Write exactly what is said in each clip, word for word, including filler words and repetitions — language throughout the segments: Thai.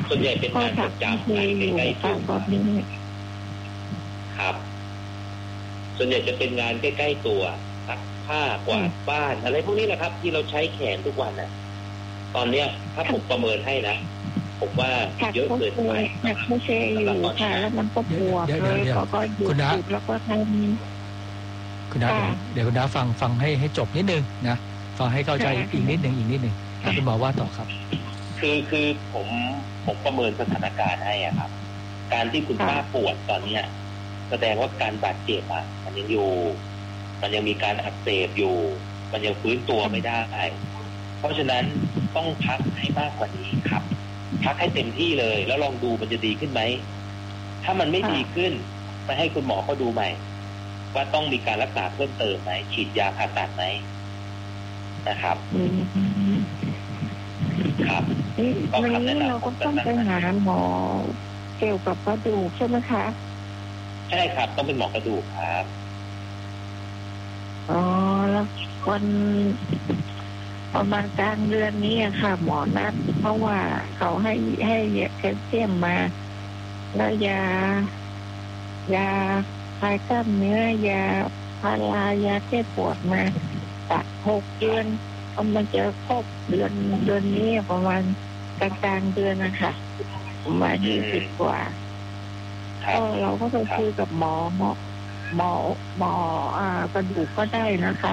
ส่วนใหญ่เป็นงานประจำงานใกล้ๆตัวครับส่วนใหญ่จะเป็นงานใกล้ๆตัวซักผ้ากวาดบ้านอะไรพวกนี้แหละครับที่เราใช้แขนทุกวันน่ะตอนเนี้ยถ้าผมประเมินให้นะผมว่าเยอะเกินไปหนักไม่ใช่อยู่ค่ะแล้วมันก็ปวดเลยก็หยุดแล้วก็ทำคุณน้าเดี๋ยวคุณน้าฟังฟังให้ให้จบนิดนึงนะฟังให้เข้าใจอีกนิดนึงอีกนิดนึงคุณหมอว่าต่อครับคือคือผมผมประเมินสถานการณ์ให้อ่ะครับการที่คุณป้าปวดตอนเนี้ยแสดงว่าการบาดเจ็บอ่ะมันยังอยู่มันยังมีการอักเสบอยู่มันยังฟื้นตัวไม่ได้เพราะฉะนั้นต้องพักให้มากกว่านี้ครับพักให้เต็มที่เลยแล้วลองดูมันจะดีขึ้นไหมถ้ามันไม่ดีขึ้นไปให้คุณหมอเขาดูใหม่ว่าต้องมีการรักษาเพิ่มเติมไหมฉีดยาผ่าตัดไหมนะครับครับวันนี้เราก็ต้องไปหาหมอเกี่ยวกับกระดูกใช่ไหมคะใช่ครับต้องเป็นหมอกระดูกครับอ๋อแล้ววันประมาณกลางเดือนนี้ค่ะหมอนัดเพราะว่าเขาให้ให้แคลเซียมมาแล้วยายาคลายกล้ามเนื้อยาพารายาแก้ปวดมาตัดหกเดือนมันจะครบเดือนเดือนนี้ประมาณกลางกลางเดือนนะคะประมาณยี่สิบกว่าก็เราก็ไปคุยกับหมอหมอหมอหมออ่ากระดูกก็ได้นะคะ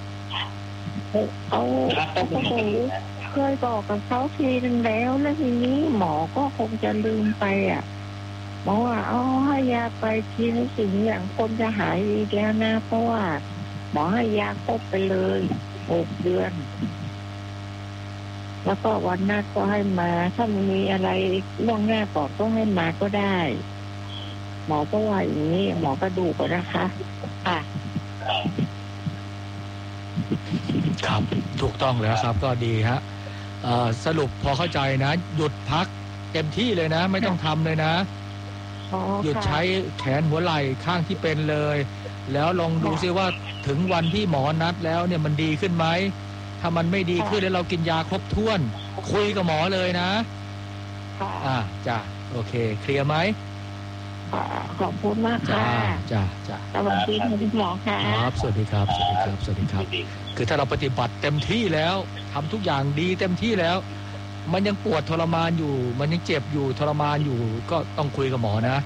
เขาเขาเคยเคยบอกกับเขาทีนึงแล้วแล้วทีนี้หมอก็คงจะลืมไปอ่ะหมอว่าเอาให้ยาไปทีนี้สิ่งอย่างคนจะหายดีแล้วนะเพราะว่าหมอให้ยาครบไปเลยหกเดือนแล้วก็วันหน้าก็ให้มาถ้ามีอะไรล่วงหน้าก่อนก็ให้มาก็ได้หมอก็ว่าอย่างนี้หมอกระดูกนะคะค่ะครับถูกต้องแล้วครับก็ดีฮะสรุปพอเข้าใจนะหยุดพักเต็มที่เลยนะไม่ต้องทำเลยนะหยุดใช้แขนหัวไหล่ข้างที่เป็นเลยแล้วลองดูซิว่าถึงวันที่หมอนัดแล้วเนี่ยมันดีขึ้นไหมถ้ามันไม่ดีขึ้นแล้วเรากินยาครบถ้วนคุยกับหมอเลยนะอ่าจ้ะโอเคเคลียร์ไหมขอบคุณมากค่ะจ้าจ้าสวัสดีคุณหมอค่ะครับสวัสดีครับสวัสดีครับสวัสดีครับคือถ้าเราปฏิบัติเต็มที่แล้วทำทุกอย่างดีเต็มที่แล้วมันยังปวดทรมานอยู่มันยังเจ็บอยู่ทรมานอยู่ก็ต้องคุยกับหมอนะ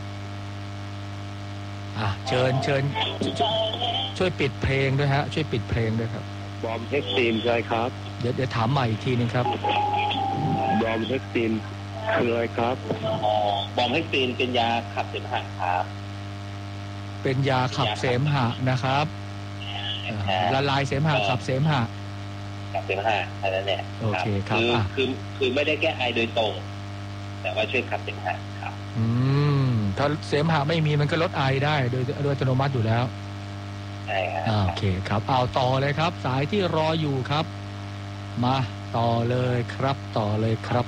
อ่ะเชิญเชิญช่วยปิดเพลงด้วยฮะช่วยปิดเพลงด้วยครับบอมเฮกซีนใช่ครับเดี๋ยวเดี๋ยวถามใหม่อีกทีนึงครับบอมเฮกซีนคืออะไรครับบอมเฮกซีนเป็นยาขับเสมหะครับเป็นยาขับเสมหะนะครับละลายเสมหะขับเสมหะขับเสมหะอะไรนั่นแหละโอเคครับคือคือคือไม่ได้แก้ไอโดยตรงแต่ว่าช่วยขับเสมหะครับอืมถ้าเสมหะไม่มีมันก็ลดไอได้โดยโดยอัตโนมัติอยู่แล้วใช่ครับโอเคครับเอาต่อเลยครับสายที่รออยู่ครับมาต่อเลยครับต่อเลยครับ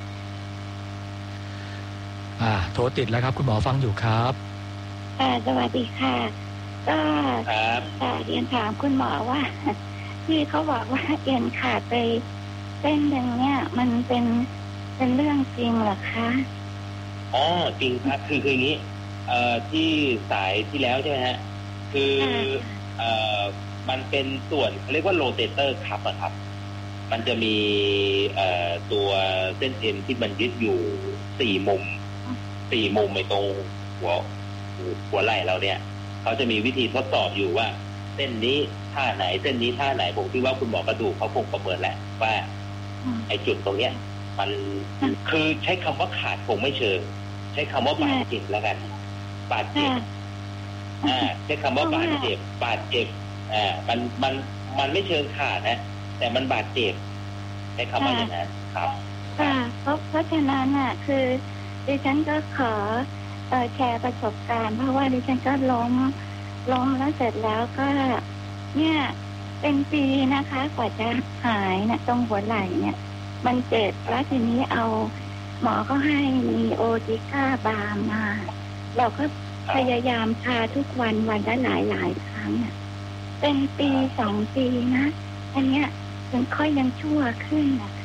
อ่าโทรติดแล้วครับคุณหมอฟังอยู่ครับอ่าสวัสดีค่ะก็ครับเรียนถามคุณหมอว่าที่เขาบอกว่าเอ็นขาดไปเส้นหนึ่งเนี่ยมันเป็นเป็นเรื่องจริงเหรอคะอ๋อจริงครับคือคืออย่างนี้เอ่อที่สายที่แล้วใช่ไหมฮะคือเอ่อมันเป็นส่วนเขาเรียกว่าโรเตเตอร์คัพอะครับมันจะมีเอ่อตัวเส้นเอ็นที่มันยึดอยู่สี่มุมสี่มุมในตรงหัวหัวไหล่เราเนี่ยเขาจะมีวิธีทดสอบอยู่ว่าเส้นนี้ท่าไหนเส้นนี้ท่าไหนผมคิดว่าคุณหมอกระดูกเขาคงประเมินแล้วว่าไอ้จุดตรงเนี้ยมันคือใช้คำว่าขาดคงไม่เชิงใช้คำว่าบาดเจ็บแล้วกันบาดเจ็บอ่าใช้คำว่าบาดเจ็บบาดเจ็บอ่ามันมันมันไม่เชิงขาดนะแต่มันบาดเจ็บใช้คำว่าอย่างนั้นครับค่ะเพราะเพราะฉะนั้นอ่ะคือดิฉันก็ขอเอ่อแชร์ประสบการณ์เพราะว่าดิฉันก็ล้มล้มแล้วเสร็จแล้วก็เนี่ยเป็นปีนะคะกว่าจะหายนะตรงหัวไหล่เนี่ยมันเจ็บแล้วทีนี้เอาหมอก็ให้มีโอติก้าบาร์มาเราก็พยายามทาทุกวันวันละหลายหลายครั้งเป็นปีสองปีนะอันเนี้ยยังค่อยยังชั่วขึ้นนะ